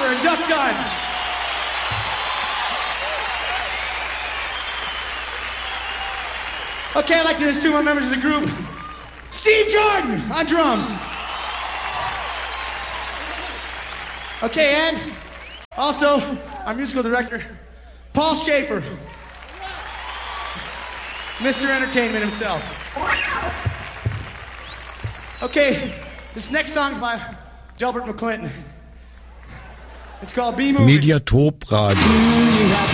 Schaefer and Duck Dunn. Okay, I'd like to introduce two more members of the group. Steve Jordan on drums. Okay, and also our musical director, Paul Schaefer. Mr. Entertainment himself. Okay, this next song's by Delbert McClinton. It's called B-Movie. Mediatop Radio.